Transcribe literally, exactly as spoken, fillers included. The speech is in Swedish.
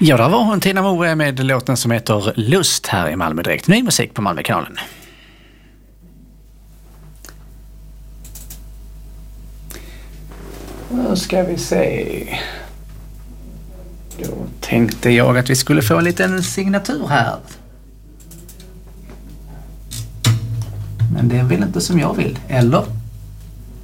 Ja, där var hon, Tina Moe, med låten som heter Lust här i Malmö Direkt. Ny musik på Malmökanalen. Nu ska vi se. Då tänkte jag att vi skulle få en liten signatur här. Men det är väl inte som jag vill, eller?